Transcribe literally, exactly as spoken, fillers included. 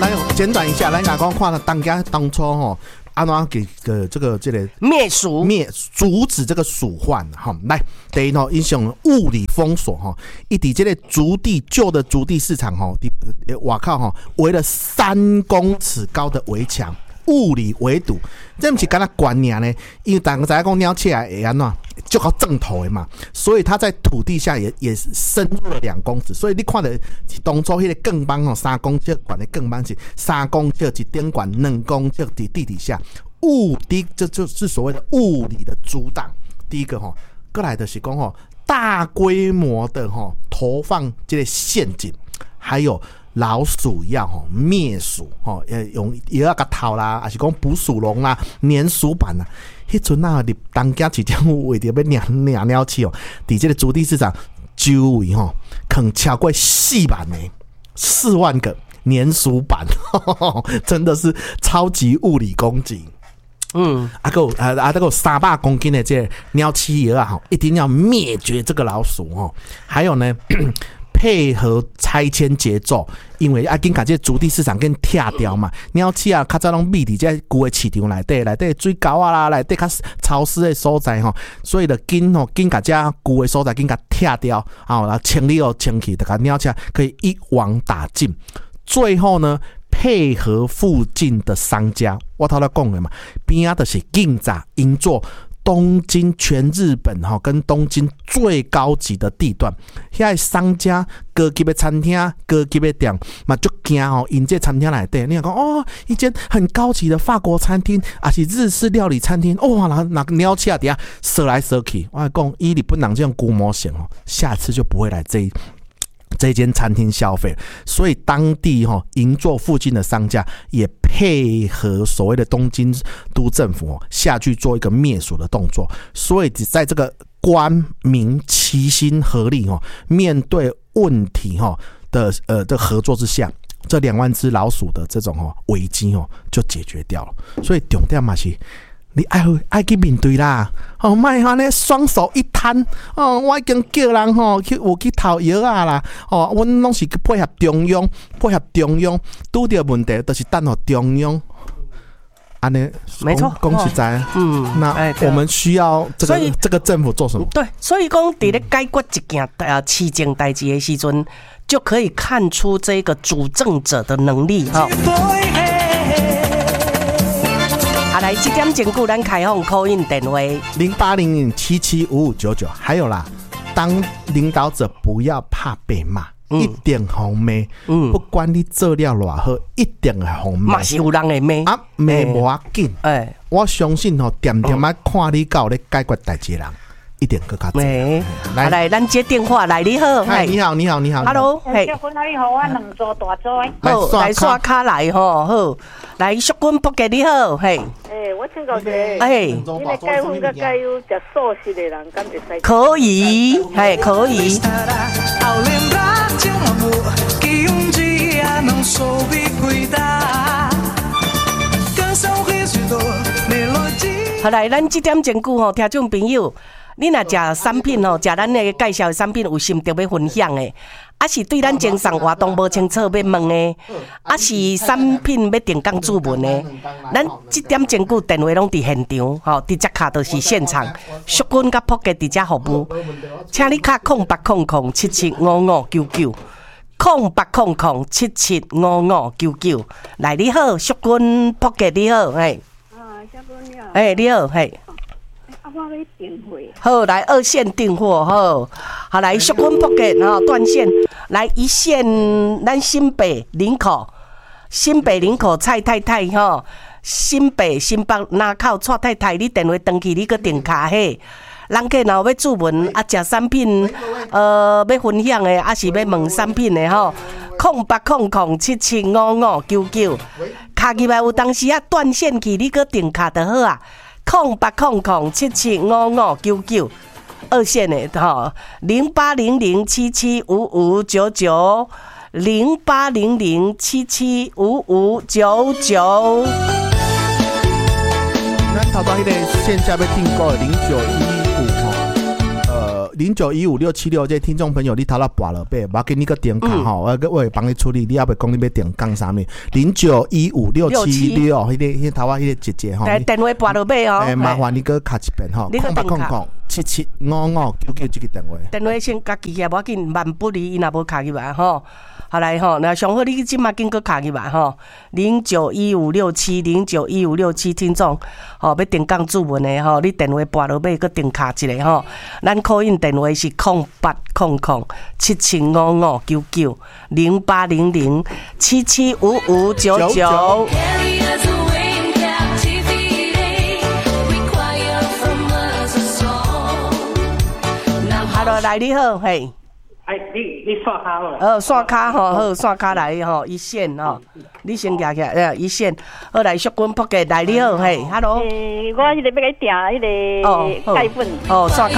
来简短一下，来讲看了当家当初吼。安怎给个这个这个灭鼠灭阻止这个鼠患哈？来，第一呢，影响物理封锁哈，一底这个竹地旧的竹地市场哈，哇靠哈，围了三公尺高的围墙，物理围堵，这不是干那观念呢？因为大家在讲鸟起来会安怎？就靠正头的嘛，所以它在土地下也也深入了两公尺，所以你看到当初迄个更帮吼三公尺管的更帮是三公尺一顶管，两公尺在地底下，物第这就是所谓的物理的阻挡。第一个吼，过来的是讲吼大规模的吼投放这个陷阱，还有老鼠药吼灭鼠吼，也用也要个套啦，还是讲捕鼠笼啦、粘鼠板啦。迄阵啊，入当家市政府为着要领领鸟市哦，伫这个竹地市场周围吼，肯超过四万个、四万个粘鼠板，呵呵真的是超级物理攻击。嗯，啊个啊啊，这个三百公斤的这个鸟企鹅啊，吼，一定要灭绝这个老鼠哦。还有呢。配合拆迁节奏，因为啊，紧把这竹地市场跟拆掉嘛，鸟市啊，较早拢密伫这旧的市场内底，内底水沟啊啦，内底较潮湿的所在吼，所以就紧吼，紧把这旧的所在紧甲拆掉，啊，然后清理哦清气，大家鸟市可以一网打尽。最后呢，配合附近的商家，我头来讲的嘛，边啊就是紧早营做。东京全日本哈跟东京最高级的地段，遐商家高级的餐厅、高级的店嘛，就惊吼，因这餐厅内底，你讲哦，一间很高级的法国餐厅，还是日式料理餐厅，哇，那那鸟起啊底下射来射去，我讲以日本人这种估摸型哦，下次就不会来这一。这间餐厅消费，所以当地哈银座附近的商家也配合所谓的东京都政府哦下去做一个灭鼠的动作，所以在这个官民齐心合力哦面对问题哈的呃的合作之下，这两万只老鼠的这种哦危机哦就解决掉了。所以重点嘛是。你爱爱去面对啦，哦，卖哈呢双手一摊，哦，我已经叫人吼去有去投药啊啦，哦，阮拢是配合中央，配合中央，拄到问题就是等候中央。安尼没错， 恭喜在，嗯，那我们需要这个这个政府做什么？ 对，所以讲伫咧解决一件呃市政代志的时阵，就可以看出这个主政者的能力哈。啊，来，这点前句咱开放 call in 电话零八零零七七五五九九，还有啦，当领导者不要怕被骂。嗯、一定红骂，嗯，不管你做了偌好，一定会红骂。 嘛是有人会骂啊，骂无要紧。哎，我相信吼，点点啊看你到咧解决代志人，一定更加多。 来来，咱接电话来，你好， 嗨，你好，你好，你好 ，Hello， 嘿，小君你好，我两座大座， 好，来刷卡来吼，好，来小君仆给你好，嘿， 诶，我请教一下， 哎， 你的解婚甲解忧食素食的人，敢会使？ 可以，嘿，可以。好来，咱这点前句吼，听众朋友，你若食产品吼，食咱的介绍的产品有心得要分享的，啊是对咱精神活动无清楚要问的，啊是产品要定岗注文的，咱这点前句电话拢伫现场，吼，直接卡就是现场，淑君甲仆嘅直接服务，请你卡空八空空七七五五九九。空八空空七七五五九九，来你好，淑君仆嘅你好，嘿。 啊，小君你好。 哎，你好，嘿。 啊，我要订货。 好，来二线订货，好，好来淑君仆嘅，然后断线，来一线，咱新北林口，新北林口蔡太太吼，新北新北南口蔡太太，你电话登记，你个订卡嘿。人客若要注文啊，食产品，呃，要分享的，啊是要问产品的吼，空八空空七七五五九九，卡入来有当时啊断线去，你搁订卡就好啊，空八空空七七五五九九，二线的吼，零八零零七七五五九九，零八零零七七五五九九。 咱头到迄个线下要订购零九一。 零九一五六七六，这听众朋友你头到拔了呗，我给你个点卡哈，我我会帮你处理，你要不讲你要点杠啥物？零九一五六七六，迄个迄头啊，迄个姐姐哈， 电话拔了呗哦， 诶，麻烦你个卡一遍哈，空白空空七七五五九九这个电话， 电话先家记起来，无要紧，万不离，伊若无卡起来吼。好来吼，那上好你即马紧个卡起来吼，零九一五六七零九一五六七听众，吼要定岗注文的吼，你电话拨落尾个定卡一个吼，咱call in电话是空八空空七七五五九九零八零零七七五五九九。Hello， 来你好，嘿。 哎，你你刷卡好了。 呃，刷卡吼，好，刷卡来吼，一线吼，你先举起来，呃，一线，好来，淑君扑克来你好，嘿 ，Hello。 诶，我迄个要甲你订迄个钙粉。 哦，刷卡。